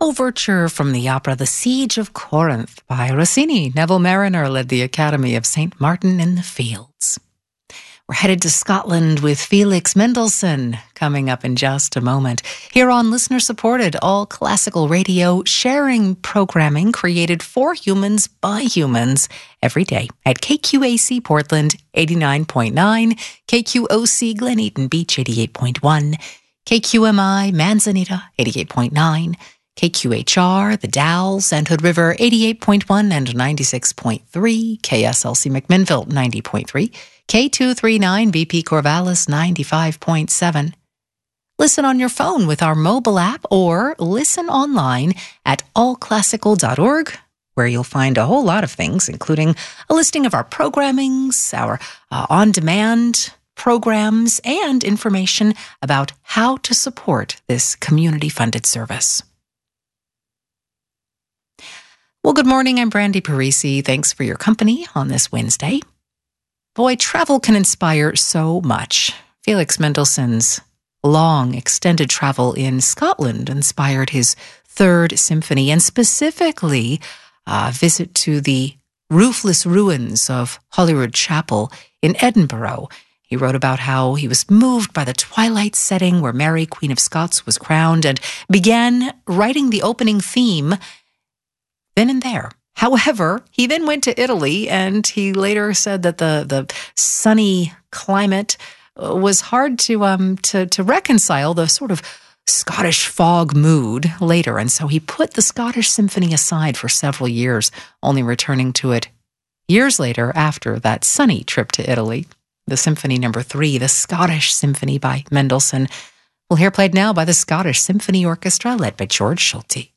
overture from the opera The Siege of Corinth by Rossini. Neville Mariner led the Academy of St. Martin in the Fields. We're headed to Scotland with Felix Mendelssohn coming up in just a moment. Here on listener-supported all classical radio, sharing programming created for humans by humans every day at KQAC Portland 89.9, KQOC Glen Eaton Beach 88.1, KQMI Manzanita 88.9, KQHR, The Dalles and Hood River 88.1 and 96.3, KSLC McMinnville 90.3, K239 BP Corvallis 95.7. Listen on your phone with our mobile app or listen online at allclassical.org, where you'll find a whole lot of things, including a listing of our programmings, our on-demand programs, and information about how to support this community-funded service. Well, good morning. I'm Brandy Parisi. Thanks for your company on this Wednesday. Boy, travel can inspire so much. Felix Mendelssohn's long, extended travel in Scotland inspired his Third Symphony, and specifically a visit to the roofless ruins of Holyrood Chapel in Edinburgh. He wrote about how he was moved by the twilight setting where Mary, Queen of Scots, was crowned, and began writing the opening theme then and there. However, he then went to Italy, and he later said that the sunny climate was hard to reconcile the sort of Scottish fog mood later, and so he put the Scottish Symphony aside for several years, only returning to it years later after that sunny trip to Italy. The Symphony No. 3, the Scottish Symphony by Mendelssohn. We'll hear played now by the Scottish Symphony Orchestra led by George Schulte.